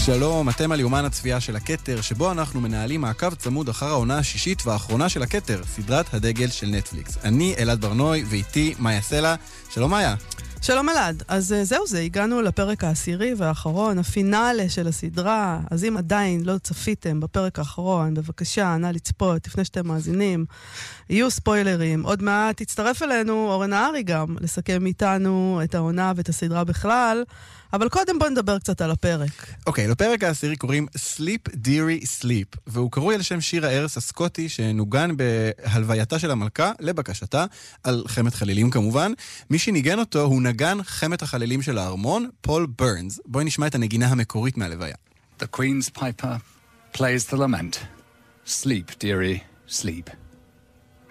שלום, אתם על יומן הצפייה של הכתר, שבו אנחנו מנהלים מעקב צמוד אחר העונה השישית והאחרונה של הכתר, סדרת הדגל של נטפליקס. אני אלעד ברנוי ואיתי מאיה סלע. שלום מאיה. שלום אלעד, אז זהו זה, הגענו לפרק העשירי והאחרון, הפינאלה של הסדרה. אז אם עדיין לא צפיתם בפרק האחרון, בבקשה, נא לצפות לפני שאתם מאזינים. יהיו ספוילרים, עוד מעט תצטרף אלינו אורן נהרי גם, לסכם איתנו את העונה ואת הסדרה בכלל, אבל קודם בוא נדבר קצת על הפרק. אוקיי, לפרק העשירי קוראים Sleep Deary Sleep, והוא קרוי על שם שיר הארס הסקוטי שנוגן בהלווייתה של המלכה, לבקשתה, על חמת חלילים כמובן. מי שניגן אותו הוא נגן חמת החלילים של הארמון, פול ברנס. בואי נשמע את הנגינה המקורית מהלוויה. The Queen's Piper plays the lament. Sleep, dearie, sleep.